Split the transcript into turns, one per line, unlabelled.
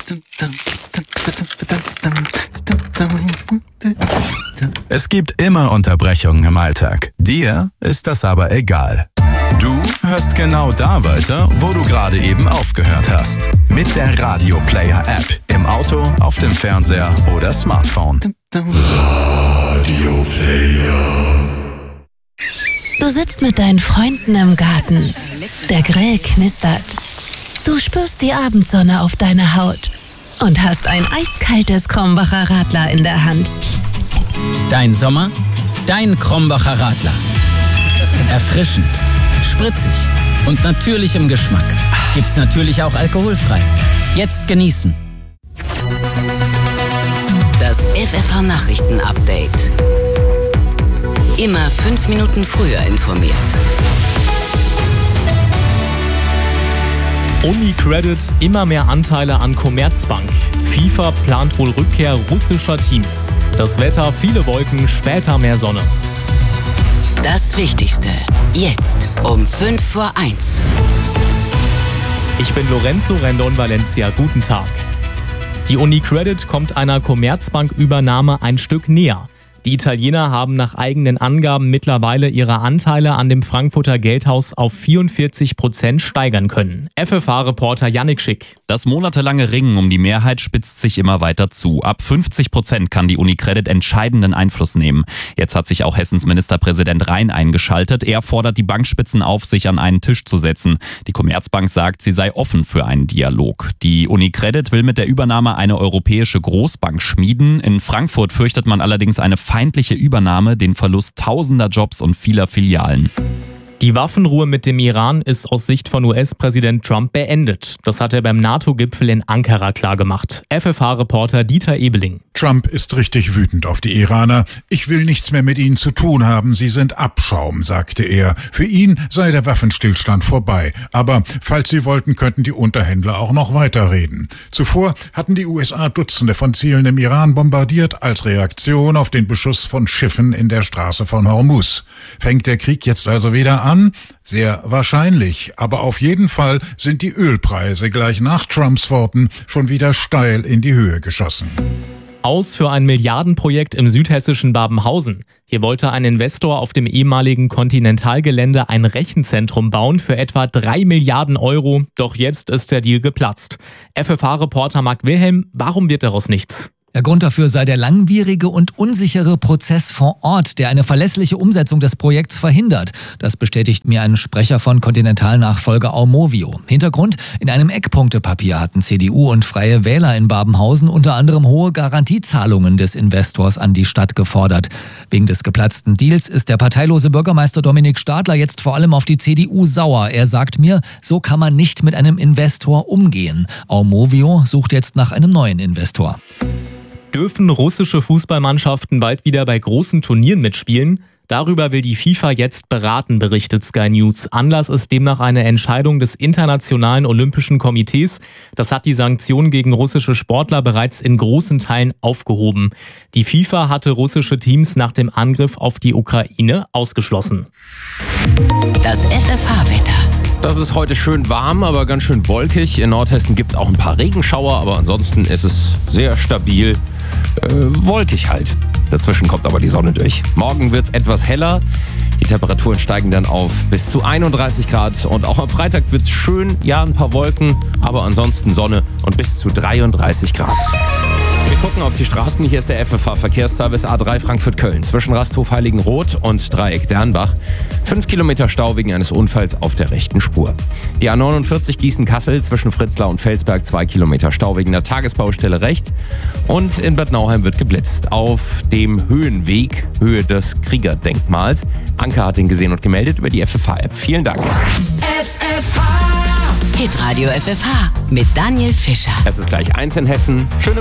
Es gibt immer Unterbrechungen im Alltag. Dir ist das aber egal. Du hörst genau da weiter, wo du gerade eben aufgehört hast. Mit der Radio Player App. Im Auto, auf dem Fernseher oder Smartphone.
Radio Player.
Du sitzt mit deinen Freunden im Garten. Der Grill knistert. Du spürst die Abendsonne auf deiner Haut und hast ein eiskaltes Krombacher Radler in der Hand.
Dein Sommer, dein Krombacher Radler. Erfrischend, spritzig und natürlich im Geschmack. Gibt's natürlich auch alkoholfrei. Jetzt genießen.
Das FFH-Nachrichten-Update. Immer 5 Minuten früher informiert.
UniCredit immer mehr Anteile an Commerzbank. FIFA plant wohl Rückkehr russischer Teams. Das Wetter, viele Wolken, später mehr Sonne.
Das Wichtigste. Jetzt um 1:05.
Ich bin Lorenzo Rendon Valencia. Guten Tag. Die UniCredit kommt einer Commerzbank-Übernahme ein Stück näher. Die Italiener haben nach eigenen Angaben mittlerweile ihre Anteile an dem Frankfurter Geldhaus auf 44% steigern können. FFH-Reporter Yannick Schick.
Das monatelange Ringen um die Mehrheit spitzt sich immer weiter zu. Ab 50% kann die UniCredit entscheidenden Einfluss nehmen. Jetzt hat sich auch Hessens Ministerpräsident Rhein eingeschaltet. Er fordert die Bankspitzen auf, sich an einen Tisch zu setzen. Die Commerzbank sagt, sie sei offen für einen Dialog. Die UniCredit will mit der Übernahme eine europäische Großbank schmieden. In Frankfurt fürchtet man allerdings eine feindliche Übernahme, den Verlust tausender Jobs und vieler Filialen.
Die Waffenruhe mit dem Iran ist aus Sicht von US-Präsident Trump beendet. Das hat er beim NATO-Gipfel in Ankara klargemacht. FFH-Reporter Dieter Ebeling.
Trump ist richtig wütend auf die Iraner. Ich will nichts mehr mit ihnen zu tun haben. Sie sind Abschaum, sagte er. Für ihn sei der Waffenstillstand vorbei. Aber falls sie wollten, könnten die Unterhändler auch noch weiterreden. Zuvor hatten die USA Dutzende von Zielen im Iran bombardiert als Reaktion auf den Beschuss von Schiffen in der Straße von Hormuz. Fängt der Krieg jetzt also wieder an? Sehr wahrscheinlich. Aber auf jeden Fall sind die Ölpreise gleich nach Trumps Worten schon wieder steil in die Höhe geschossen.
Aus für ein Milliardenprojekt im südhessischen Babenhausen. Hier wollte ein Investor auf dem ehemaligen Continental-Gelände ein Rechenzentrum bauen für etwa 3 Milliarden Euro. Doch jetzt ist der Deal geplatzt. FFH-Reporter Marc Wilhelm, warum wird daraus nichts?
Der Grund dafür sei der langwierige und unsichere Prozess vor Ort, der eine verlässliche Umsetzung des Projekts verhindert. Das bestätigt mir ein Sprecher von Continental-Nachfolger Aumovio. Hintergrund: In einem Eckpunktepapier hatten CDU und Freie Wähler in Babenhausen unter anderem hohe Garantiezahlungen des Investors an die Stadt gefordert. Wegen des geplatzten Deals ist der parteilose Bürgermeister Dominik Stadler jetzt vor allem auf die CDU sauer. Er sagt mir, so kann man nicht mit einem Investor umgehen. Aumovio sucht jetzt nach einem neuen Investor.
Dürfen russische Fußballmannschaften bald wieder bei großen Turnieren mitspielen? Darüber will die FIFA jetzt beraten, berichtet Sky News. Anlass ist demnach eine Entscheidung des Internationalen Olympischen Komitees. Das hat die Sanktionen gegen russische Sportler bereits in großen Teilen aufgehoben. Die FIFA hatte russische Teams nach dem Angriff auf die Ukraine ausgeschlossen.
Das FFH-Wetter.
Das ist heute schön warm, aber ganz schön wolkig. In Nordhessen gibt es auch ein paar Regenschauer, aber ansonsten ist es sehr stabil, wolkig halt. Dazwischen kommt aber die Sonne durch. Morgen wird es etwas heller. Die Temperaturen steigen dann auf bis zu 31 Grad. Und auch am Freitag wird es schön, ja, ein paar Wolken, aber ansonsten Sonne und bis zu 33 Grad. Wir gucken auf die Straßen. Hier ist der FFH-Verkehrsservice A3 Frankfurt-Köln zwischen Rasthof Heiligenroth und Dreieck Dernbach. 5 Kilometer Stau wegen eines Unfalls auf der rechten Spur. Die A49 Gießen-Kassel zwischen Fritzlar und Felsberg 2 Kilometer Stau wegen der Tagesbaustelle rechts. Und in Bad Nauheim wird geblitzt auf dem Höhenweg, Höhe des Kriegerdenkmals. Anke hat ihn gesehen und gemeldet über die FFH-App. Vielen Dank.
Hitradio FFH mit Daniel Fischer.
Es ist gleich 1 in Hessen. Schöne